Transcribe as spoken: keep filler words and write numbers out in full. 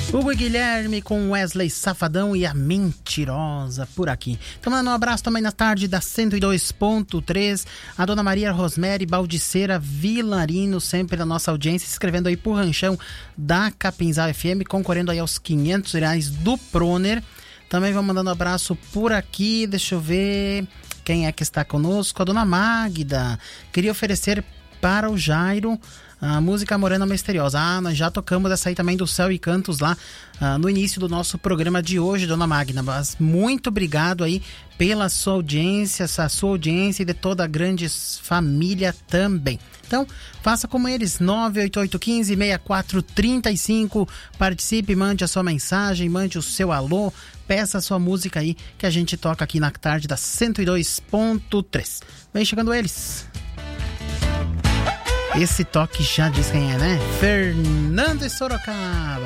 Hugo e Guilherme com Wesley Safadão e a Mentirosa por aqui. Então, mandando um abraço também na tarde da cento e dois ponto três. A dona Maria Rosemary Baldiceira Vilarino, sempre na nossa audiência, escrevendo aí por ranchão da Capinzal F M, concorrendo aí aos quinhentos reais do Proner. Também vou mandando um abraço por aqui, deixa eu ver quem é que está conosco. A dona Magda queria oferecer para o Jairo a música Morena Misteriosa. Ah, nós já tocamos essa aí também do Céu e Cantos lá ah, no início do nosso programa de hoje, dona Magna. Mas muito obrigado aí pela sua audiência, essa sua audiência e de toda a grande família também. Então, faça como eles, nove oito oito um cinco, seis quatro três cinco. Participe, mande a sua mensagem, mande o seu alô, peça a sua música aí que a gente toca aqui na tarde da cento e dois ponto três. Vem chegando eles. Esse toque já diz quem é, né? Fernando e Sorocaba.